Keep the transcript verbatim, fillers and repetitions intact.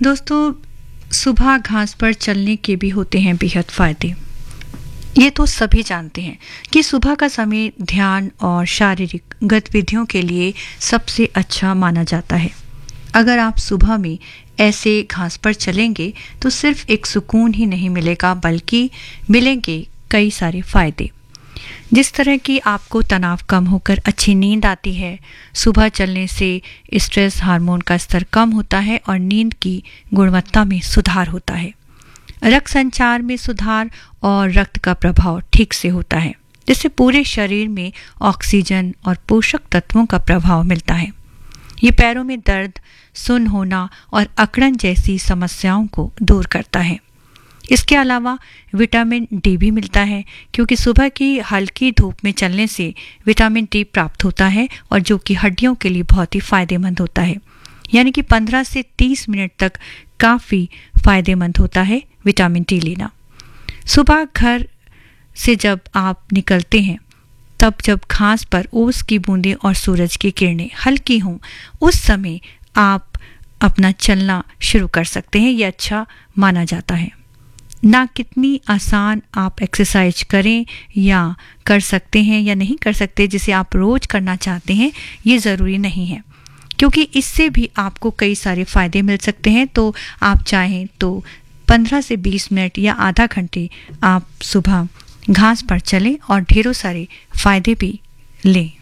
दोस्तों, सुबह घास पर चलने के भी होते हैं बेहद फ़ायदे। ये तो सभी जानते हैं कि सुबह का समय ध्यान और शारीरिक गतिविधियों के लिए सबसे अच्छा माना जाता है। अगर आप सुबह में ऐसे घास पर चलेंगे तो सिर्फ एक सुकून ही नहीं मिलेगा, बल्कि मिलेंगे कई सारे फ़ायदे। जिस तरह कि आपको तनाव कम होकर अच्छी नींद आती है, सुबह चलने से स्ट्रेस हार्मोन का स्तर कम होता है और नींद की गुणवत्ता में सुधार होता है। रक्त संचार में सुधार और रक्त का प्रभाव ठीक से होता है, जिससे पूरे शरीर में ऑक्सीजन और पोषक तत्वों का प्रभाव मिलता है। ये पैरों में दर्द, सुन्न होना और अकड़न जैसी समस्याओं को दूर करता है। इसके अलावा विटामिन डी भी मिलता है, क्योंकि सुबह की हल्की धूप में चलने से विटामिन डी प्राप्त होता है और जो कि हड्डियों के लिए बहुत ही फायदेमंद होता है। यानी कि पंद्रह से तीस मिनट तक काफ़ी फायदेमंद होता है विटामिन डी लेना। सुबह घर से जब आप निकलते हैं, तब जब घास पर ओस की बूंदें और सूरज की किरणें हल्की हों, उस समय आप अपना चलना शुरू कर सकते हैं। यह अच्छा माना जाता है। ना कितनी आसान आप एक्सरसाइज करें या कर सकते हैं या नहीं कर सकते, जिसे आप रोज करना चाहते हैं, ये ज़रूरी नहीं है, क्योंकि इससे भी आपको कई सारे फ़ायदे मिल सकते हैं। तो आप चाहें तो पंद्रह से बीस मिनट या आधा घंटे आप सुबह घास पर चलें और ढेरों सारे फ़ायदे भी लें।